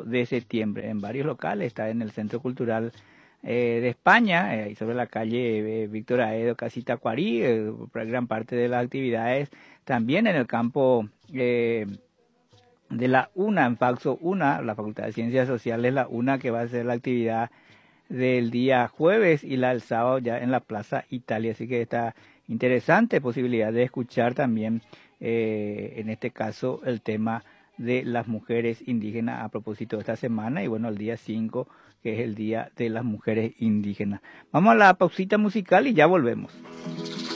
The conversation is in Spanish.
de septiembre en varios locales. Está en el Centro Cultural de España, ahí sobre la calle Víctor Aedo, casi Tacuarí, gran parte de las actividades. También en el campo de la UNA, en Faxo UNA, la Facultad de Ciencias Sociales, la UNA, que va a ser la actividad del día jueves y la del sábado ya en la Plaza Italia. Así que está interesante posibilidad de escuchar también, en este caso, el tema de las mujeres indígenas a propósito de esta semana y bueno, el día 5, que es el Día de las Mujeres Indígenas. Vamos a la pausita musical y ya volvemos.